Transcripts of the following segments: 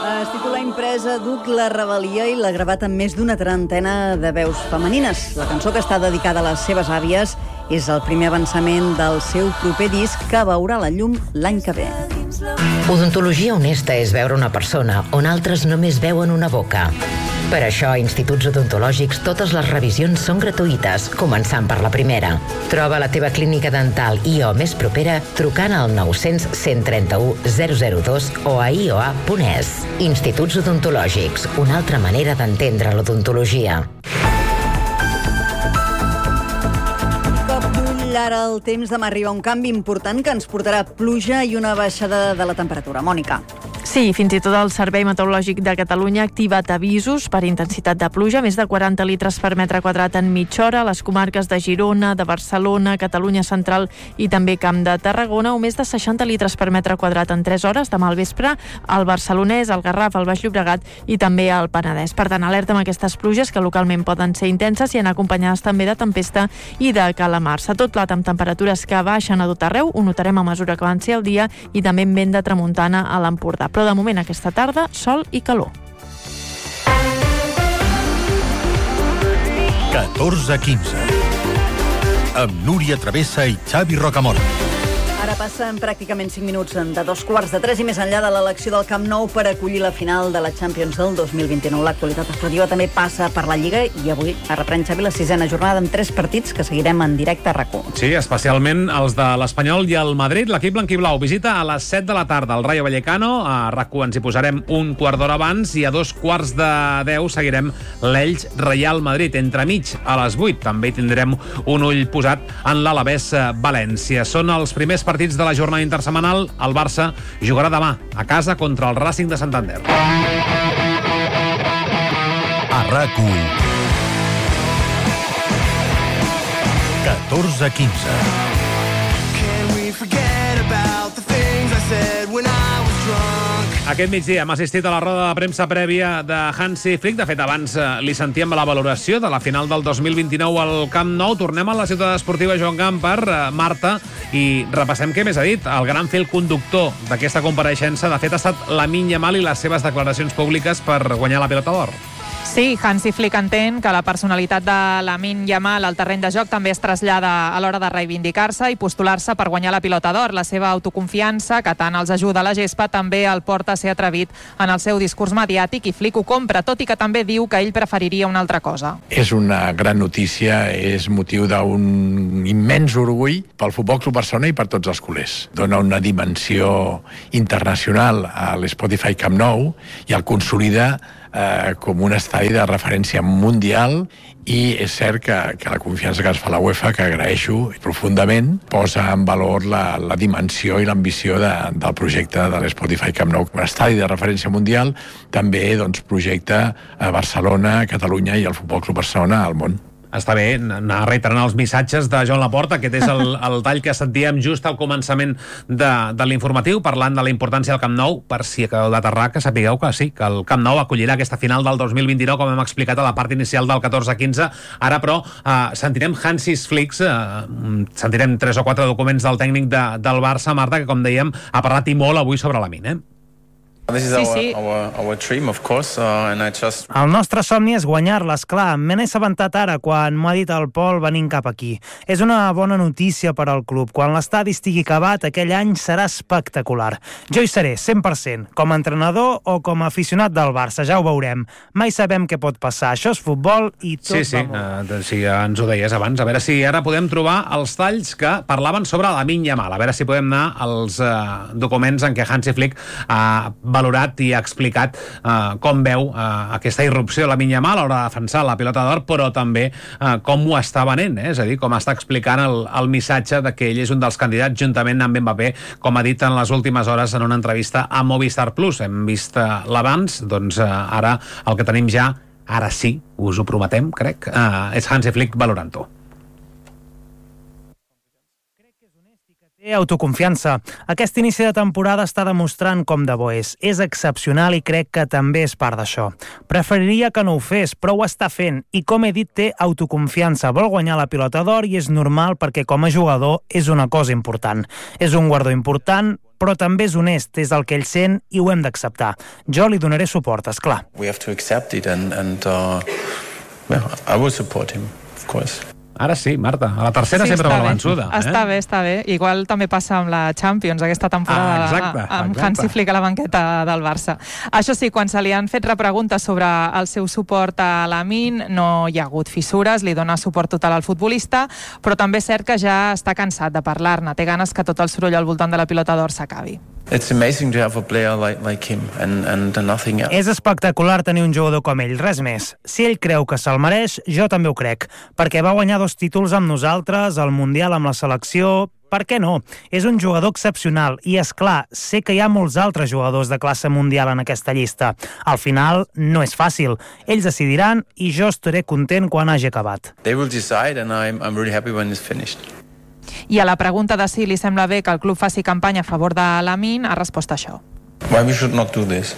Es titula impresa Duc la rebel·lia i l'ha gravat amb més d'una trentena de veus femenines. La cançó, que està dedicada a les seves àvies, és el primer avançament del seu proper disc, que veurà la llum l'any que ve. Odontologia honesta és veure una persona on altres només veuen una boca. Per això, a Instituts Odontològics totes les revisions són gratuïtes, començant per la primera. Troba la teva clínica dental IO més propera trucant al 900 131 002 o a ioa.es. Instituts Odontològics, una altra manera d'entendre l'odontologia. Cop d'ull ara el temps. Demà arriba un canvi important que ens portarà pluja i una baixada de la temperatura. Mònica. Sí, fins i tot el Servei Meteorològic de Catalunya ha activat avisos per intensitat de pluja, més de 40 litres per metre quadrat en mitja hora a les comarques de Girona, de Barcelona, Catalunya Central i també Camp de Tarragona, o més de 60 litres per metre quadrat en 3 hores demà al vespre al Barcelonès, al Garraf, al Baix Llobregat i també al Penedès. Per tant, alerta amb aquestes pluges que localment poden ser intenses i anar acompanyades també de tempesta i de calamars. A tot plat amb temperatures que baixen a tot arreu, ho notarem a mesura que avanci el dia, i també amb vent de tramuntana a l'Empordà. Però de moment aquesta tarda, sol i calor. 14:15 amb Núria Travessa i Xavi Rocamora. Ara passen pràcticament 5 minuts de 2:15 i més enllà de l'elecció del Camp Nou per acollir la final de la Champions del 2029. L'actualitat esportiva també passa per la Lliga i avui reprèn, Xavi, la 6ª jornada amb 3 partits que seguirem en directe a RAC1. Sí, especialment els de l'Espanyol i el Madrid. L'equip blanquiblau visita a les 7 de la tarda el Rayo Vallecano. A RAC1 ens hi posarem un quart d'hora abans i a 2:15 seguirem l'Elx Real Madrid. Entremig, a les 8, també hi tindrem un ull posat en l'Alavés València. Són els primers partits de la jornada intersetmanal. El Barça jugarà demà a casa contra el Racing de Santander. A RAC1 14:15. Aquest migdia hem assistit a la roda de premsa prèvia de Hansi Flick. De fet, abans li sentíem la valoració de la final del 2029 al Camp Nou. Tornem a la ciutat esportiva Joan Gamper, Marta, i repassem què més ha dit el gran fil conductor d'aquesta compareixença. De fet, ha estat Lamine Yamal i les seves declaracions públiques per guanyar la Pilota d'Or. Sí, Hansi Flick entén que la personalitat de Lamine Yamal al terreny de joc també es trasllada a l'hora de reivindicar-se i postular-se per guanyar la Pilota d'Or. La seva autoconfiança, que tant els ajuda a la gespa, també el porta a ser atrevit en el seu discurs mediàtic, i Flick ho compra, tot i que també diu que ell preferiria una altra cosa. És una gran notícia, és motiu d'un immens orgull pel Futbol Club Barcelona i per tots els culers. Dona una dimensió internacional a l'Spotify Camp Nou i el consolida com un estadi de referència mundial, i és cert que la confiança que ens fa la UEFA, que agraeixo profundament, posa en valor la dimensió i l'ambició del projecte de l'Spotify Camp Nou. Un estadi de referència mundial també projecta a Barcelona, Catalunya i el Futbol Club Barcelona al món. Està bé anar reiterant els missatges de Joan Laporta. Aquest és el tall que sentíem just al començament de l'informatiu, parlant de la importància del Camp Nou. Per si acabeu d'aterrar, que sapigueu que sí, que el Camp Nou acollirà aquesta final del 2029, com hem explicat a la part inicial del 14-15. Ara, però, sentirem Hansi Flick, sentirem 3 o 4 documents del tècnic del Barça, Marta, que, com dèiem, ha parlat i molt avui sobre Lamine, Sí. El nostre somni és guanyar-la, esclar. Me n'he assabentat ara quan m'ho ha dit el Pol venint cap aquí. És una bona notícia per al club. Quan l'estadi estigui acabat, aquell any serà espectacular. Jo hi seré, 100%, com a entrenador o com a aficionat del Barça, ja ho veurem. Mai sabem què pot passar. Això és futbol i tot sí, ens ho deies abans. A veure si ara podem trobar els talls que parlaven sobre Lamine Yamal. A veure si podem anar als documents en què Hansi Flick ha valorat i ha explicat com veu aquesta irrupció de Lamine Yamal a l'hora de defensar la Pilota d'Or, però també com ho està venent, és a dir, com està explicant el missatge de que ell és un dels candidats juntament amb Mbappé, com ha dit en les últimes hores en una entrevista a Movistar Plus. Hem vist l'abans, doncs ara el que tenim ja, ara sí, us ho prometem, crec, és Hansi Flick valorant-ho. Té autoconfiança. Aquest inici de temporada està demostrant com de bo és. És excepcional i crec que també és part d'això. Preferiria que no ho fes, però ho està fent. I com he dit, té autoconfiança. Vol guanyar la Pilota d'Or i és normal perquè com a jugador és una cosa important. És un guardó important, però també és honest, és el que ell sent i ho hem d'acceptar. Jo li donaré suport, esclar. We have to accept it and I will support him, of course. Ara sí, Marta, a la tercera sempre va vençuda. Està bé. Igual també passa amb la Champions aquesta temporada, amb Hansi Flick a la banqueta del Barça. Això sí, quan se li han fet repreguntes sobre el seu suport a Lamine, no hi ha hagut fissures, li dona suport total al futbolista, però també és cert que ja està cansat de parlar-ne, té ganes que tot el soroll al voltant de la Pilota d'Or s'acabi. It's amazing to have a player like him and nothing else. És espectacular tenir un jugador com ell, res més. Si ell creu que se'l mereix, jo també ho crec, perquè va guanyar 2 títols amb nosaltres, el Mundial amb la selecció. Per què no? És un jugador excepcional i, és clar, sé que hi ha molts altres jugadors de classe mundial en aquesta llista. Al final, no és fàcil. Ells decidiran i jo estaré content quan hagi acabat. They will decide and I'm really happy when it's finished. I a la pregunta de si li sembla bé que el club faci campanya a favor de Lamine, ha respost això. Why we should not do this?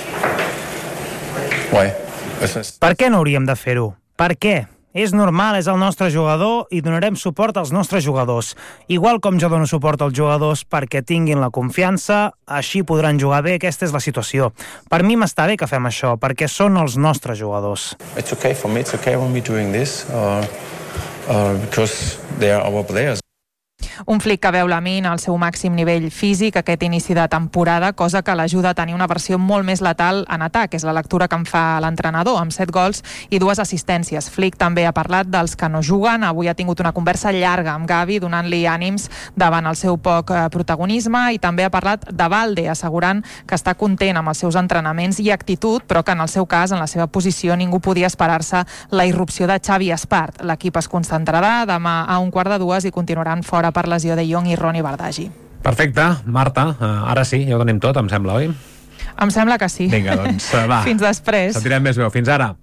Why? Per què no hauríem de fer-ho? Per què? És normal, és el nostre jugador i donarem suport als nostres jugadors. Igual com jo dono suport als jugadors perquè tinguin la confiança, així podran jugar bé, aquesta és la situació. Per mi m'està bé que fem això, perquè són els nostres jugadors. It's okay for me, it's okay when we're doing this, because they are our players. Un Flick que veu Lamine al seu màxim nivell físic aquest inici de temporada, cosa que l'ajuda a tenir una versió molt més letal en atac. És la lectura que en fa l'entrenador, amb 7 gols i 2 assistències. Flick també ha parlat dels que no juguen. Avui ha tingut una conversa llarga amb Gavi, donant-li ànims davant el seu poc protagonisme, i també ha parlat de Balde, assegurant que està content amb els seus entrenaments i actitud, però que en el seu cas, en la seva posició, ningú podia esperar-se la irrupció de Xavi Espart. L'equip es concentrarà demà a 1:15 i continuaran fora per lesió de Jong i Ronny Bardghji. Perfecte, Marta, ara sí, ja ho tenim tot, em sembla, oi? Em sembla que sí. Vinga, doncs va. Fins després. Sentirem més veu. Fins ara.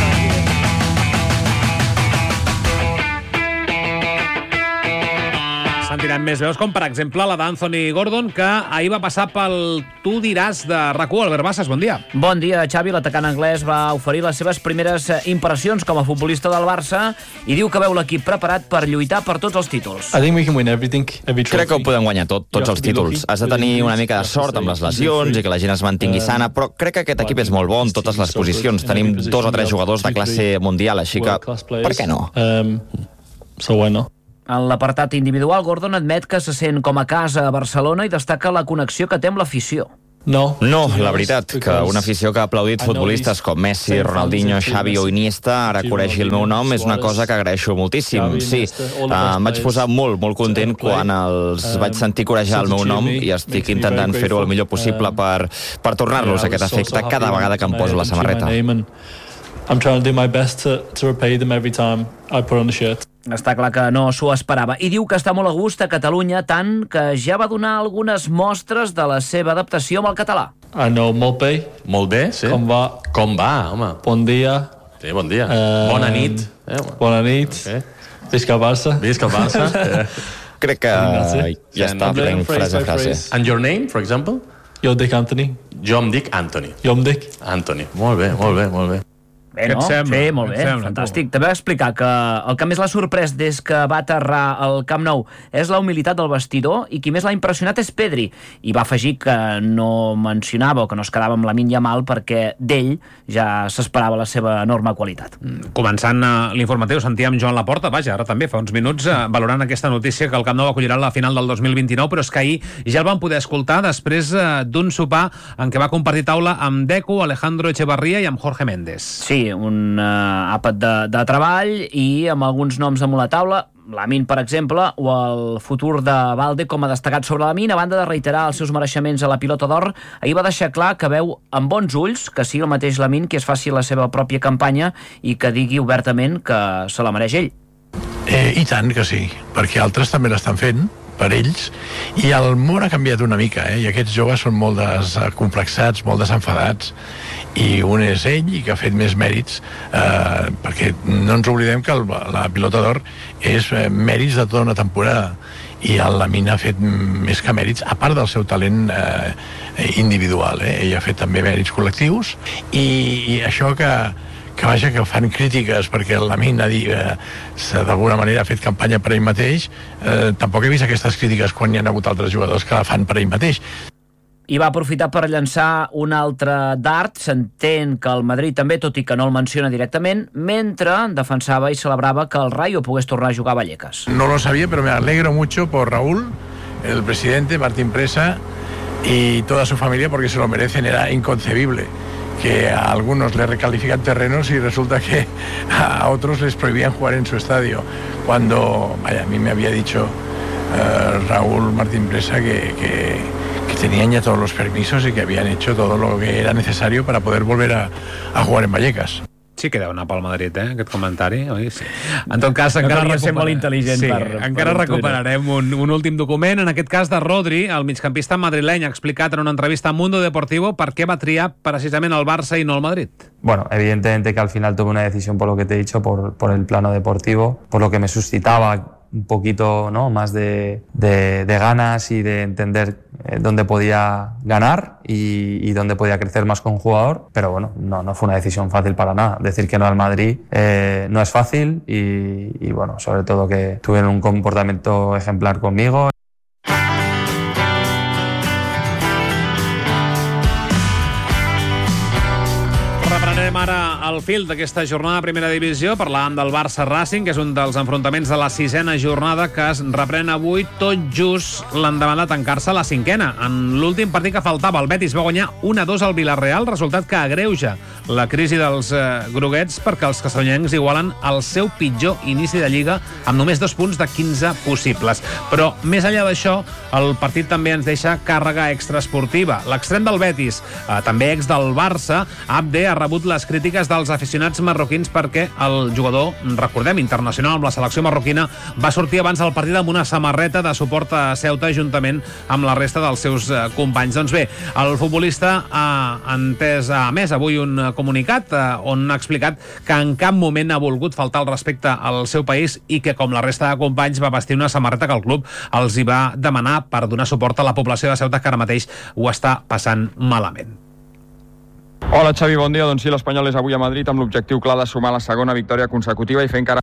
Sentirem més veus, com per exemple la d'Anthony Gordon, que ahir va passar pel Tu diràs de RAC1. Albert Bassas, bon dia. Bon dia, Xavi. L'atacant anglès va oferir les seves primeres impressions com a futbolista del Barça i diu que veu l'equip preparat per lluitar per tots els títols. Crec que ho podem guanyar tots els títols. Has de tenir una mica de sort amb les lesions i que la gent es mantingui sana, però crec que aquest equip és molt bo en totes les posicions. Tenim 2 o 3 jugadors de classe mundial, així que per què no? En l'apartat individual, Gordon admet que se sent com a casa a Barcelona i destaca la connexió que té amb l'afició. No, la veritat, que una afició que ha aplaudit futbolistes com Messi, Ronaldinho, Xavi o Iniesta ara coregi el meu nom és una cosa que agraeixo moltíssim. Sí, em vaig posar molt content quan els vaig sentir corejar el meu nom i estic intentant fer-ho el millor possible per tornar-los aquest efecte cada vegada que em poso la samarreta. I'm trying to do my best to repay them every time I put on the shirt. Està clar que no s'ho esperava. I diu que està molt a gust a Catalunya, tant que ja va donar algunes mostres de la seva adaptació amb el català. I know molt bé. Molt bé, sí. Com va? Com va, home? Bon dia. Sí, bon dia. Bona nit. Bona nit. Okay. Visca el Barça. Visca el Barça. Crec que ja està prenent frase a frase. And your name, for example? Jo dic Anthony. Jo em dic Anthony. Jo em dic Anthony. Molt bé, molt bé, molt bé. Bé, no? Sí, molt bé, fantàstic. També va explicar que el que més l'ha sorprès des que va aterrar al Camp Nou és la humilitat del vestidor i qui més l'ha impressionat és Pedri. I va afegir que no mencionava o que no es quedava amb Lamine Yamal perquè d'ell ja s'esperava la seva enorme qualitat. Començant l'informatiu, sentíem Joan Laporta, vaja, ara també, fa uns minuts, valorant aquesta notícia que el Camp Nou acollirà la final del 2029, però és que ahir ja el van poder escoltar després d'un sopar en què va compartir taula amb Deco, Alejandro Echevarría i amb Jorge Méndez. Sí, un àpat de treball i amb alguns noms damunt la taula, Lamine, per exemple, o el futur de Balde com a destacat sobre Lamine. A banda de reiterar els seus mereixements a la Pilota d'Or, ahir va deixar clar que veu amb bons ulls que sigui el mateix Lamine qui es faci la seva pròpia campanya i que digui obertament que se la mereix ell. I tant que sí, perquè altres també l'estan fent per ells, i el món ha canviat una mica, i aquests joves són molt descomplexats, molt desenfadats, i un és ell i que ha fet més mèrits, perquè no ens oblidem que la Pilota d'Or és mèrits de tota una temporada, i el Lamine ha fet més que mèrits, a part del seu talent individual, ell ha fet també mèrits col·lectius, i això que que fan crítiques perquè el Lamine d'alguna manera ha fet campanya per ell mateix, tampoc he vist aquestes crítiques quan hi ha hagut altres jugadors que la fan per ell mateix. I va aprofitar per llançar un altre dart. S'entén que el Madrid també, tot i que no el menciona directament, mentre defensava i celebrava que el Rayo pogués tornar a jugar a Vallecas. No lo sabía, pero me alegro mucho por Raúl, el presidente, Martín Presa y toda su familia, porque se lo merecen. Era inconcebible que a algunos le recalifican terrenos y resulta que a otros les prohibían jugar en su estadio. Cuando, a mí me había dicho Raúl Martín Presa que tenían ya todos los permisos y que habían hecho todo lo que era necesario para poder volver a jugar en Vallecas. Sí que deu anar pel Madrid, aquest comentari, oi? Sí. En tot cas, encara recuperarem un últim document, en aquest cas de Rodri, el migcampista madrileny, ha explicat en una entrevista a Mundo Deportivo per què va triar precisament el Barça i no el Madrid. Bueno, evidentemente que al final tomé una decisión por lo que te he dicho, por el plano deportivo, por lo que me suscitaba un poquito, ¿no?, más de ganas y de entender dónde podía ganar y dónde podía crecer más con un jugador, pero bueno, no fue una decisión fácil para nada. Decir que no al Madrid no es fácil y bueno, sobre todo que tuvieron un comportamiento ejemplar conmigo. Reprenem ara el fil d'aquesta jornada de primera divisió, parlant del Barça-Racing, que és un dels enfrontaments de la 6ª jornada que es reprèn avui tot just l'endemà de tancar-se la 5ª. En l'últim partit que faltava, el Betis va guanyar 1-2 al Villarreal, resultat que agreuja la crisi dels groguets perquè els castellonencs igualen el seu pitjor inici de Lliga amb només 2 punts de 15 possibles. Però, més enllà d'això, el partit també ens deixa càrrega extraesportiva. L'extrem del Betis, també ex del Barça, Abde, ha rebut les crítiques dels aficionats marroquins perquè el jugador, recordem, internacional amb la selecció marroquina, va sortir abans del partit amb una samarreta de suport a Ceuta juntament amb la resta dels seus companys. Doncs bé, el futbolista ha emès avui un comunicat on ha explicat que en cap moment ha volgut faltar el respecte al seu país i que, com la resta de companys, va vestir una samarreta que el club els hi va demanar per donar suport a la població de Ceuta, que ara mateix ho està passant malament. Hola Xavi, bon dia. Doncs sí, l'Espanyol és avui a Madrid amb l'objectiu clar de sumar la segona victòria consecutiva i fer encara